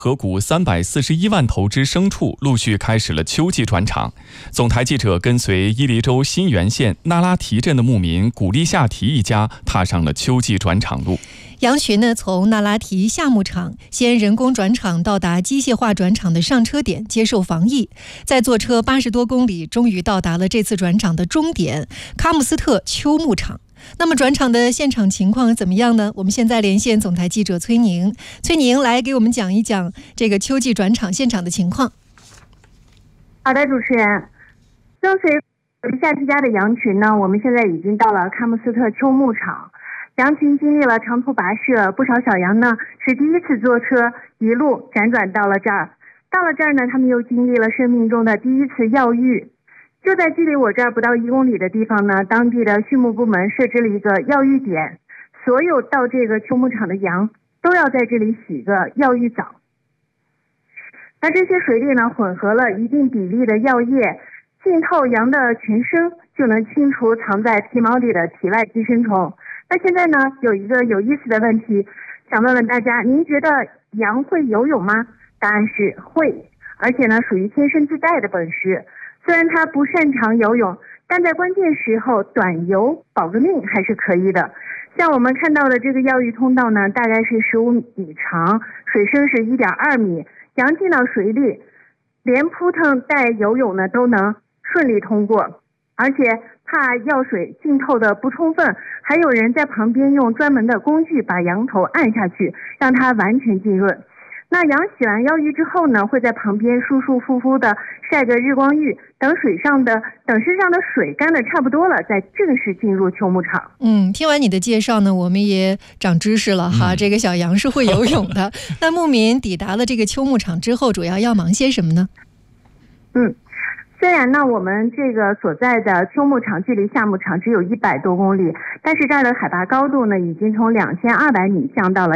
河谷341万头之牲畜陆续开始了秋季转场。总台记者跟随伊犁州新源县那拉提镇的牧民古力夏提一家踏上了秋季转场路。 羊群呢，从那拉提夏牧场先人工转场到达机械化转场的上车点接受防疫，再坐车80多公里，终于到达了这次转场的终点喀木斯特秋牧场。那么转场的现场情况怎么样呢？我们现在连线总台记者崔宁，崔宁来给我们讲一讲这个秋季转场现场的情况。 好的，主持人，跟随夏提家的羊群呢，我们现在已经到了喀木斯特秋牧场。羊群经历了长途跋涉，不少小羊呢是第一次坐车一路辗转到了这儿。到了这儿呢，他们又经历了生命中的第一次药浴。就在距离我这儿不到1公里的地方呢，当地的畜牧部门设置了一个药浴点，所有到这个秋牧场的羊都要在这里洗个药浴澡。那这些水里呢，混合了一定比例的药液，浸透羊的全身，就能清除藏在皮毛里的体外寄生虫。那现在呢，有一个有意思的问题，想问问大家，您觉得羊会游泳吗？答案是会，而且呢，属于天生自带的本事。虽然它不擅长游泳，但在关键时候短游保个命还是可以的。像我们看到的这个药浴通道呢，大概是15米长，水深是1.2米，羊进到水里，连扑腾带游泳呢都能顺利通过。而且怕药水浸透的不充分，还有人在旁边用专门的工具把羊头按下去，让它完全浸润。那羊洗完药浴之后呢，会在旁边舒舒服服的晒个日光浴，等身上的水干的差不多了，再正式进入秋牧场。 听完你的介绍呢，我们也长知识了哈。这个小羊是会游泳的。那牧民抵达了这个秋牧场之后，主要忙些什么呢？ 虽然呢，我们这个所在的秋牧场距离夏牧场只有100多公里，但是这儿的海拔高度呢，已经从2200米降到了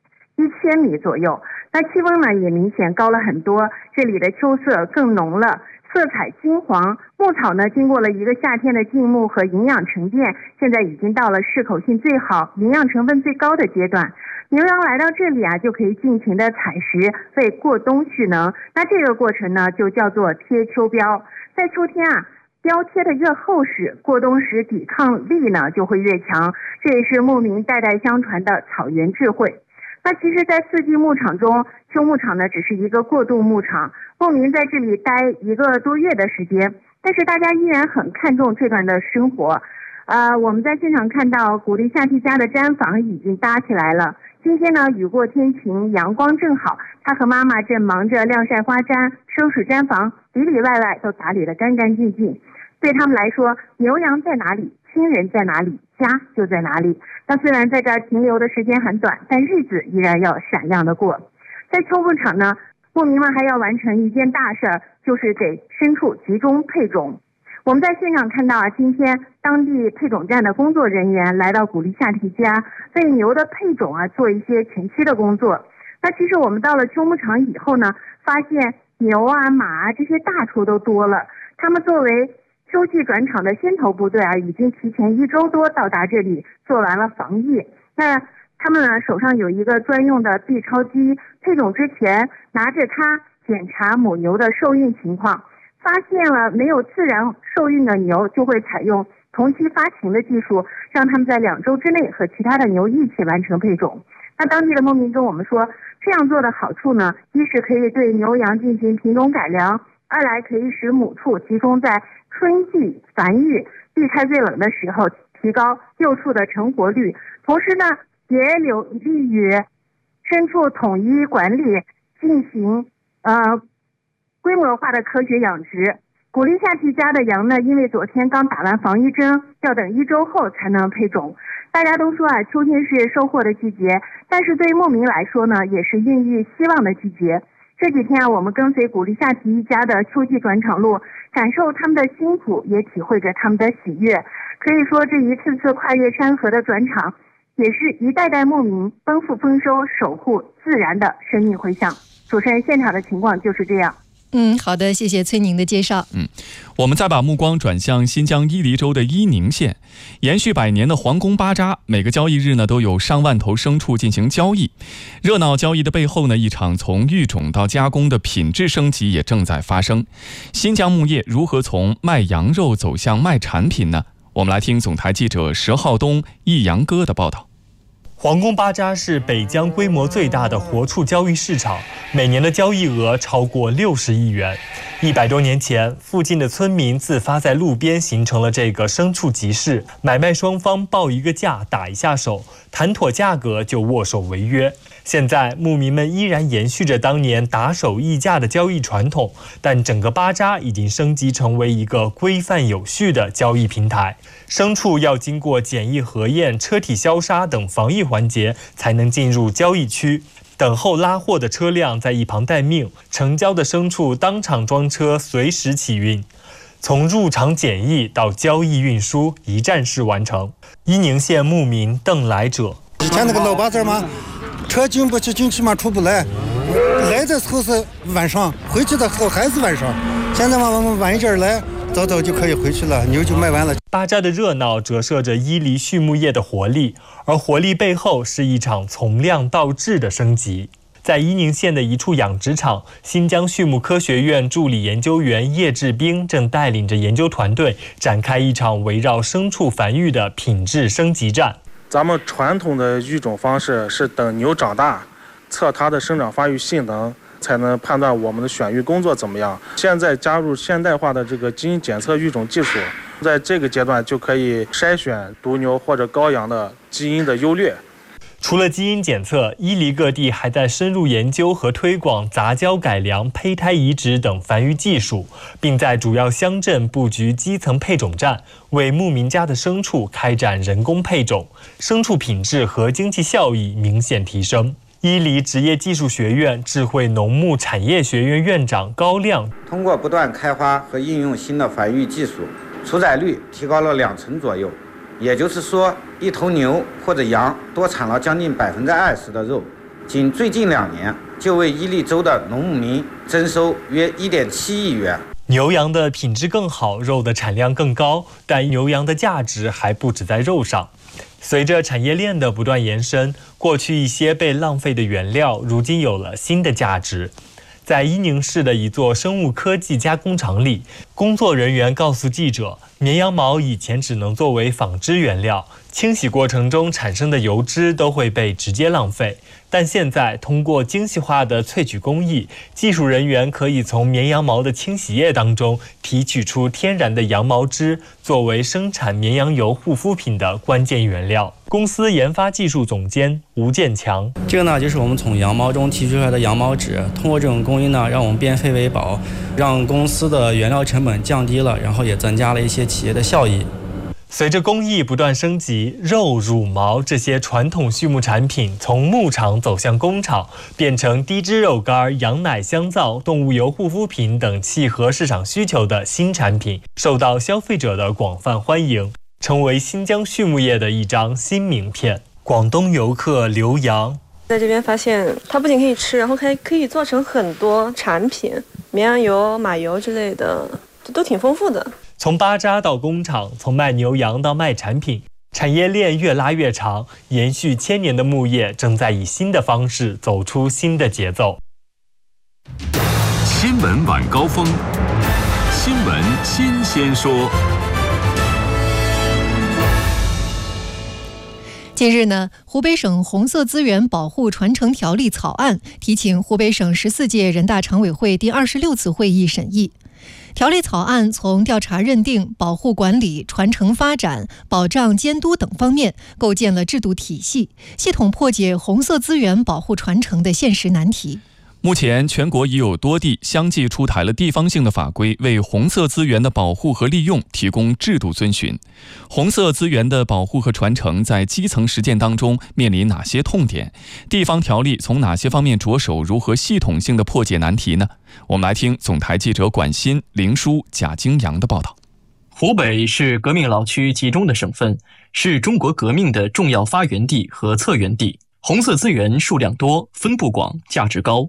1000米左右。那气温呢，也明显高了很多，这里的秋色更浓了，色彩金黄。牧草呢，经过了一个夏天的浸牧和营养沉淀，现在已经到了适口性最好、营养成分最高的阶段。牛羊来到这里啊，就可以尽情的采食，为过冬蓄能。那这个过程呢，就叫做贴秋膘。在秋天啊，膘贴的越厚实，过冬时抵抗力呢就会越强。这也是牧民代代相传的草原智慧。那其实在4季牧场中，秋牧场呢只是一个过渡牧场，牧民在这里待1个多月的时间，但是大家依然很看重这段的生活。我们在现场看到古力夏提家的毡房已经搭起来了。今天呢，雨过天晴，阳光正好，他和妈妈正忙着晾晒花毡，收拾毡房，里里外外都打理得干干净净。对他们来说，牛羊在哪里，亲人在哪里，家就在哪里。那虽然在这儿停留的时间很短，但日子依然要闪亮的过。在秋牧场呢，牧民们还要完成一件大事儿，就是给牲畜集中配种。我们在现场看到啊，今天当地配种站的工作人员来到古力夏提家，为牛的配种啊做一些前期的工作。那其实我们到了秋牧场以后呢，发现牛啊、马啊这些大畜都多了。他们作为秋季转场的先头部队啊，已经提前1周多到达这里，做完了防疫。那他们呢手上有一个专用的 B 超机，配种之前拿着它检查母牛的受孕情况。发现了没有自然受孕的牛，就会采用同期发情的技术，让他们在2周之内和其他的牛一起完成配种。那当地的牧民跟我们说，这样做的好处呢，一是可以对牛羊进行品种改良，二来可以使母畜集中在春季繁育，避开最冷的时候，提高幼畜的成活率。同时呢，也有利于牲畜统一管理，进行规模化的科学养殖。古力夏提家的羊呢，因为昨天刚打完防疫针，要等1周后才能配种。大家都说啊，秋天是收获的季节，但是对于牧民来说呢，也是孕育希望的季节。这几天啊，我们跟随古力夏提一家的秋季转场路，感受他们的辛苦，也体会着他们的喜悦。可以说，这一次次跨越山河的转场，也是一代代牧民奔赴丰收、守护自然的生命回响。主持人，现场的情况就是这样。 好的，谢谢崔宁的介绍。 我们再把目光转向新疆伊犁州的伊宁县，延续100年的皇宫巴扎，每个交易日呢都有上万头牲畜进行交易。热闹交易的背后呢，一场从育种到加工的品质升级也正在发生。新疆牧业如何从卖羊肉走向卖产品呢？我们来听总台记者佘浩东、易阳哥的报道。 皇宫巴扎是北疆规模最大的活畜交易市场，每年的交易额超过60亿元。100多年前，附近的村民自发在路边形成了这个牲畜集市，买卖双方报一个价，打一下手，谈妥价格就握手为约。现在，牧民们依然延续着当年打手议价的交易传统，但整个巴扎已经升级成为一个规范有序的交易平台。牲畜要经过检疫核验、车体消杀等防疫环节，才能进入交易区。等候拉货的车辆在一旁待命，成交的牲畜当场装车，随时起运。从入场检疫到交易运输，一站式完成。伊宁县牧民邓来者： 以前那个老巴扎嘛，车进不去，进去嘛出不来，来的时候是晚上，回去的时候还是晚上。现在嘛，我们晚一点来，早早就可以回去了，牛就卖完了。 巴扎的热闹折射着伊犁畜牧业的活力，而活力背后是一场从量到质的升级。在伊宁县的一处养殖场，新疆畜牧科学院助理研究员叶志兵正带领着研究团队展开一场围绕牲畜繁育的品质升级战。 咱们传统的育种方式是等牛长大，测它的生长发育性能，才能判断我们的选育工作怎么样。现在加入现代化的这个基因检测育种技术，在这个阶段就可以筛选犊牛或者羔羊的基因的优劣。 除了基因检测，伊犁各地还在深入研究和推广杂交改良、胚胎移植等繁育技术，并在主要乡镇布局基层配种站，为牧民家的牲畜开展人工配种，牲畜品质和经济效益明显提升。伊犁职业技术学院智慧农牧产业学院院长高亮： 通过不断开发和应用新的繁育技术，出崽率提高了2成左右。也就是说，一头牛或者羊多产了将近20%的肉，仅最近2年就为伊犁州的农牧民增收约1.7亿元。 牛羊的品质更好，肉的产量更高，但牛羊的价值还不止在肉上。随着产业链的不断延伸，过去一些被浪费的原料，如今有了新的价值。在伊宁市的一座生物科技加工厂里，工作人员告诉记者，绵羊毛以前只能作为纺织原料，清洗过程中产生的油脂都会被直接浪费。但现在通过精细化的萃取工艺，技术人员可以从绵羊毛的清洗液当中提取出天然的羊毛脂，作为生产绵羊油护肤品的关键原料。公司研发技术总监吴建强： 这个呢，就是我们从羊毛中提取出来的羊毛脂，通过这种工艺呢，让我们变废为宝，让公司的原料成本降低了，然后也增加了一些企业的效益。 随着工艺不断升级，肉、乳毛这些传统畜牧产品从牧场走向工厂，变成低脂肉干、羊奶、香皂、动物油护肤品等契合市场需求的新产品，受到消费者的广泛欢迎，成为新疆畜牧业的一张新名片。广东游客刘洋在这边发现，它不仅可以吃，然后还可以做成很多产品，绵羊油、马油之类的，都挺丰富的。 从巴扎到工厂，从卖牛羊到卖产品，产业链越拉越长，延续1000年的牧业正在以新的方式走出新的节奏。 新闻晚高峰，新闻新鲜说。 近日呢，湖北省红色资源保护传承条例草案提请湖北省14届人大常委会第26次会议审议。条例草案从调查认定、保护管理、传承发展、保障监督等方面构建了制度体系，系统破解红色资源保护传承的现实难题。 目前，全国已有多地相继出台了地方性的法规，为红色资源的保护和利用提供制度遵循。红色资源的保护和传承在基层实践当中面临哪些痛点？地方条例从哪些方面着手？如何系统性的破解难题呢？我们来听总台记者管鑫、林舒、贾京阳的报道。 湖北是革命老区集中的省份，是中国革命的重要发源地和策源地。红色资源数量多、分布广、价值高。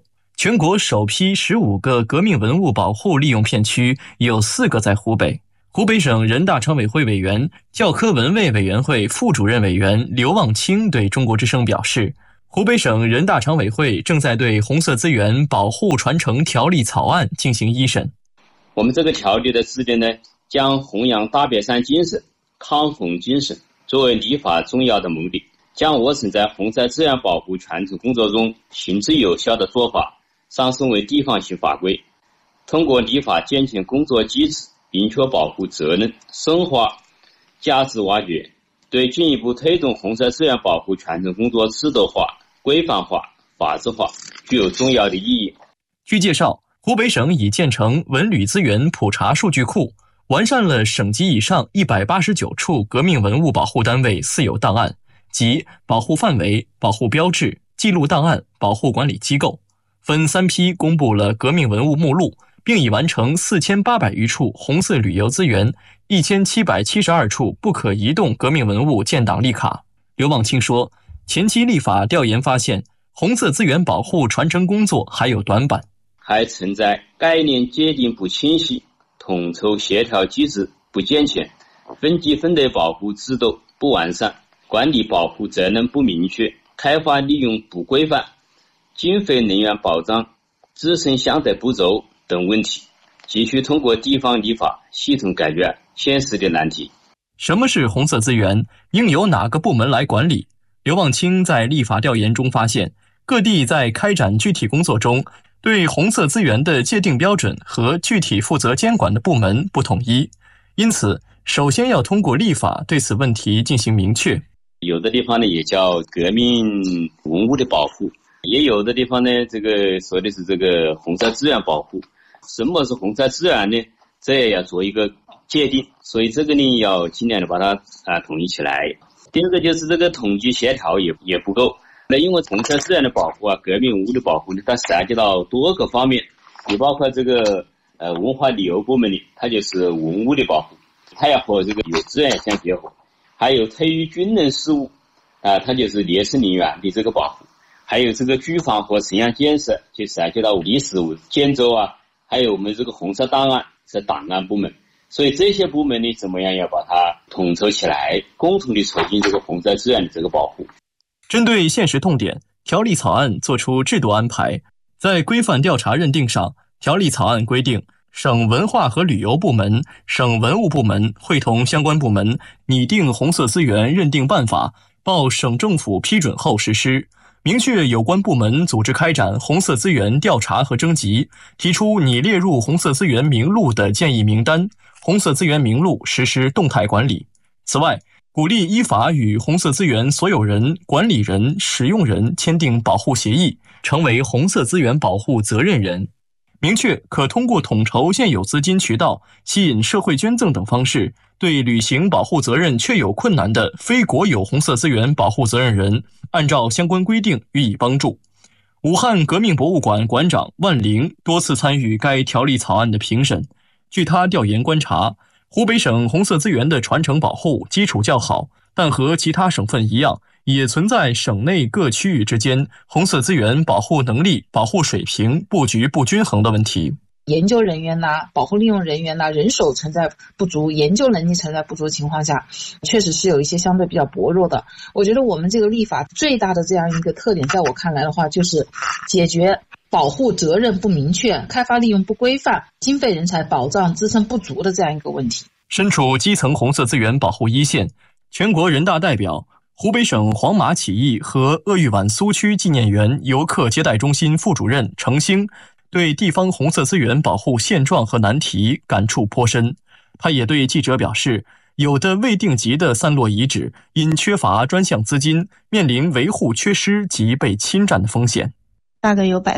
全国首批15个革命文物保护利用片区有4个在湖北。湖北省人大常委会委员、教科文卫委员会副主任委员刘望清对中国之声表示，湖北省人大常委会正在对红色资源保护传承条例草案进行一审。 我们这个条例的制定呢，将弘扬大别山精神、抗洪精神作为立法重要的目的，将我省在红色资源保护传承工作中行之有效的做法上升为地方性法规，通过立法健全工作机制，明确保护责任，深化价值挖掘，对进一步推动红色资源保护传承工作制度化、规范化、法治化具有重要的意义。 据介绍，湖北省已建成文旅资源普查数据库，完善了省级以上189处革命文物保护单位私有档案，即保护范围、保护标志、记录档案、保护管理机构，分3批公布了革命文物目录，并已完成4800余处红色旅游资源、1772处不可移动革命文物建档立卡。刘望清说，前期立法调研发现，红色资源保护传承工作还有短板， 还存在概念界定不清晰、统筹协调机制不健全、分级分类保护制度不完善、管理保护责任不明确、开发利用不规范、经费人员保障、自身相对不足等问题，急需通过地方立法系统解决现实的难题。 什么是红色资源？应由哪个部门来管理？刘望清在立法调研中发现，各地在开展具体工作中，对红色资源的界定标准和具体负责监管的部门不统一，因此首先要通过立法对此问题进行明确。 有的地方呢也叫革命文物的保护，也有的地方呢这个说的是这个红色资源保护。什么是红色资源呢？这也要做一个界定，所以这个呢要尽量的把它统一起来。第二个就是这个统计协调也不够。那因为红色资源的保护革命文物的保护呢，它涉及到多个方面，也包括这个文化旅游部门的，它就是文物的保护，它要和这个旅游资源相结合。还有退役军人事务它就是烈士陵园的这个保护。还有这个住房和城乡建设，就涉及到历史建筑还有我们这个红色档案是档案部门。所以这些部门呢，怎么样要把它统筹起来，共同的促进这个红色资源的这个保护。 针对现实痛点，条例草案作出制度安排。在规范调查认定上，条例草案规定，省文化和旅游部门、省文物部门会同相关部门拟定红色资源认定办法，报省政府批准后实施。明确有关部门组织开展红色资源调查和征集，提出拟列入红色资源名录的建议名单，红色资源名录实施动态管理。此外，鼓励依法与红色资源所有人、管理人、使用人签订保护协议，成为红色资源保护责任人。明确可通过统筹现有资金渠道、吸引社会捐赠等方式，对履行保护责任确有困难的非国有红色资源保护责任人，按照相关规定予以帮助。武汉革命博物馆馆长万玲多次参与该条例草案的评审。据他调研观察，湖北省红色资源的传承保护基础较好，但和其他省份一样，也存在省内各区域之间红色资源保护能力、保护水平、布局不均衡的问题。 研究人员保护利用人员人手存在不足，研究能力存在不足的情况下，确实是有一些相对比较薄弱的。我觉得我们这个立法最大的这样一个特点，在我看来的话，就是解决保护责任不明确、开发利用不规范、经费人才保障支撑不足的这样一个问题。 身处基层红色资源保护一线，全国人大代表、湖北省黄马起义和鄂豫皖苏区纪念园游客接待中心副主任程兴对地方红色资源保护现状和难题感触颇深。他也对记者表示，有的未定级的散落遗址因缺乏专项资金，面临维护缺失及被侵占的风险。 大概有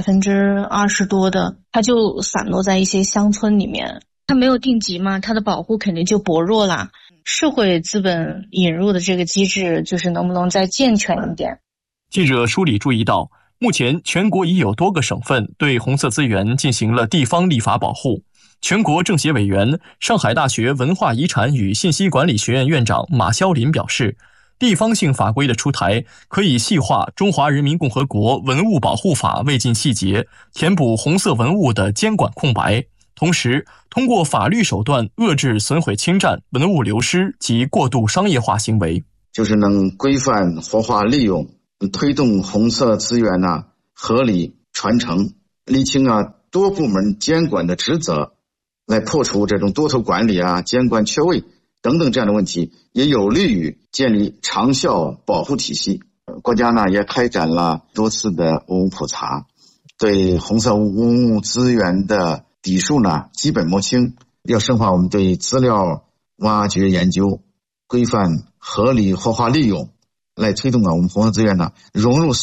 20%多的，它就散落在一些乡村里面，它没有定级嘛，它的保护肯定就薄弱了。社会资本引入的这个机制，就是能不能再健全一点。 记者梳理注意到，目前全国已有多个省份对红色资源进行了地方立法保护。全国政协委员、上海大学文化遗产与信息管理学院院长马肖林表示， 地方性法规的出台，可以细化《中华人民共和国文物保护法》未尽细节，填补红色文物的监管空白，同时通过法律手段遏制损毁侵占、文物流失及过度商业化行为， 就是能规范活化利用，推动红色资源合理传承，厘清多部门监管的职责，来破除这种多头管理监管缺位等等这样的问题，也有利于建立长效保护体系。国家也开展了多次的文物普查，对红色文物资源的底数基本摸清，要深化我们对资料挖掘研究，规范合理活化利用，来推动我们红色资源融入